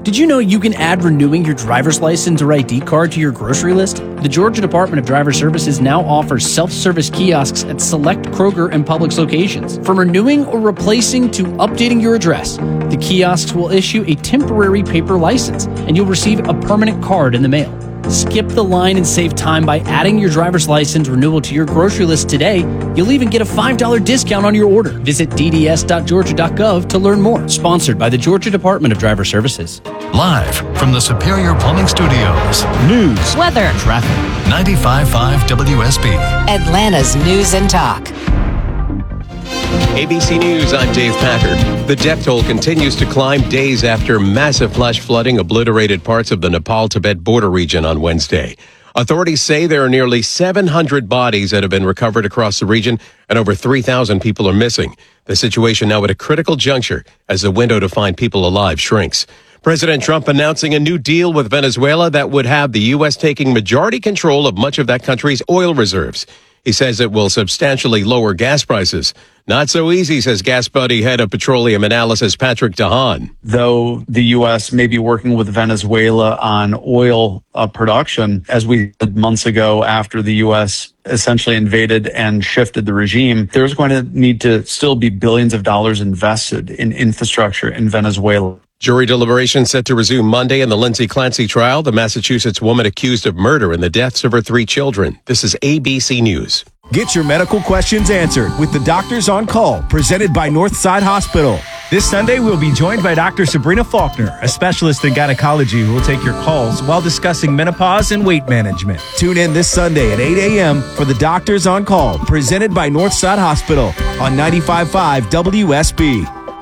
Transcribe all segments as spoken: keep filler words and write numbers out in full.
Did you know you can add renewing your driver's license or I D card to your grocery list? The Georgia Department of Driver Services now offers self-service kiosks at select Kroger and Publix locations. From renewing or replacing to updating your address, the kiosks will issue a temporary paper license, and you'll receive a permanent card in the mail. Skip the line and save time by adding your driver's license renewal to your grocery list today. You'll even get a five dollars discount on your order. Visit d d s dot georgia dot gov to learn more. Sponsored by the Georgia Department of Driver Services. Live from the Superior Plumbing Studios. News, weather, traffic. ninety-five point five W S B. Atlanta's News and Talk. A B C News, I'm Dave Packard. The death toll continues to climb days after massive flash flooding obliterated parts of the Nepal-Tibet border region on Wednesday. Authorities say there are nearly seven hundred bodies that have been recovered across the region, and over three thousand people are missing. The situation now at a critical juncture as the window to find people alive shrinks. President Trump announcing a new deal with Venezuela that would have the U S taking majority control of much of that country's oil reserves. He says it will substantially lower gas prices. Not so easy, says Gas Buddy head of petroleum analysis Patrick DeHaan. Though the U S may be working with Venezuela on oil uh, production, as we did months ago after the U S essentially invaded and shifted the regime, there's going to need to still be billions of dollars invested in infrastructure in Venezuela. Jury deliberations set to resume Monday in the Lindsay Clancy trial, the Massachusetts woman accused of murder in the deaths of her three children. This is A B C News. Get your medical questions answered with the Doctors on Call, presented by Northside Hospital. This Sunday, we'll be joined by Doctor Sabrina Faulkner, a specialist in gynecology who will take your calls while discussing menopause and weight management. Tune in this Sunday at eight a.m. for the Doctors on Call, presented by Northside Hospital on ninety-five point five W S B.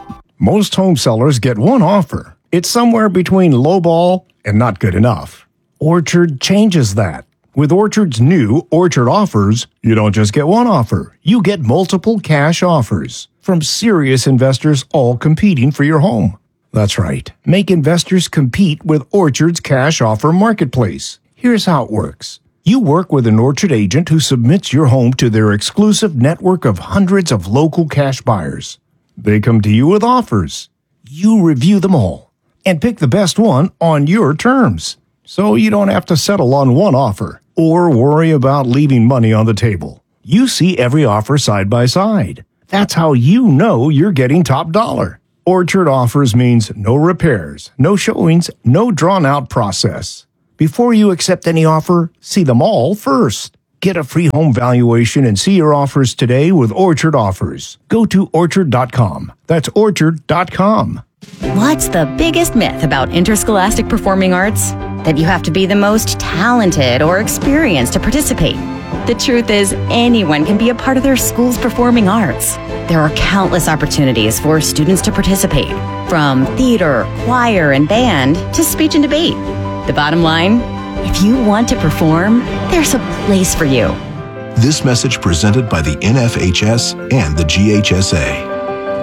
Most home sellers get one offer. It's somewhere between lowball and not good enough. Orchard changes that. With Orchard's new Orchard Offers, you don't just get one offer. You get multiple cash offers from serious investors all competing for your home. That's right. Make investors compete with Orchard's cash offer marketplace. Here's how it works. You work with an Orchard agent who submits your home to their exclusive network of hundreds of local cash buyers. They come to you with offers. You review them all and pick the best one on your terms. So you don't have to settle on one offer or worry about leaving money on the table. You see every offer side by side. That's how you know you're getting top dollar. Orchard Offers means no repairs, no showings, no drawn-out process. Before you accept any offer, see them all first. Get a free home valuation and see your offers today with Orchard Offers. Go to orchard dot com. That's orchard dot com. What's the biggest myth about interscholastic performing arts? That you have to be the most talented or experienced to participate. The truth is, anyone can be a part of their school's performing arts. There are countless opportunities for students to participate, from theater, choir, and band to speech and debate. The bottom line, if you want to perform, there's a place for you. This message presented by the N F H S and the G H S A.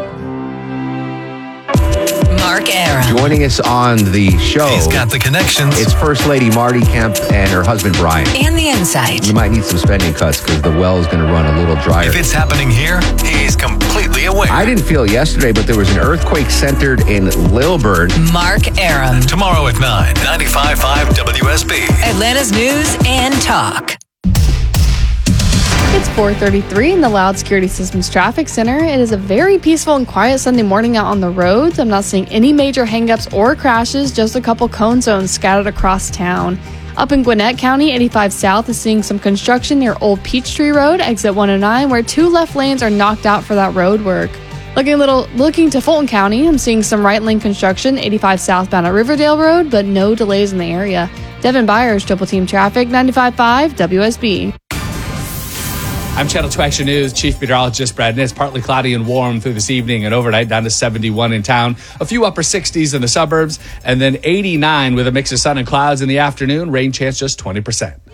Mark Aram. Joining us on the show. He's got the connections. It's First Lady Marty Kemp and her husband Brian. And the insight. You might need some spending cuts because the well is going to run a little drier. If it's happening here, he's completely aware. I didn't feel yesterday, but there was an earthquake centered in Lilburn. Mark Aram. Tomorrow at nine, ninety-five point five W S B. Atlanta's News and Talk. It's four thirty-three in the Loud Security Systems Traffic Center. It is a very peaceful and quiet Sunday morning out on the roads. I'm not seeing any major hangups or crashes, just a couple cone zones scattered across town. Up in Gwinnett County, eighty-five South is seeing some construction near Old Peachtree Road, exit one oh nine, where two left lanes are knocked out for that road work. Looking a little looking to Fulton County, I'm seeing some right lane construction, eighty-five southbound at Riverdale Road, but no delays in the area. Devin Byers, Triple Team Traffic, ninety-five point five W S B. I'm Channel two Action News Chief Meteorologist Brad Nitz. Partly cloudy and warm through this evening and overnight down to seventy-one in town. A few upper sixties in the suburbs and then eighty-nine with a mix of sun and clouds in the afternoon. Rain chance just twenty percent.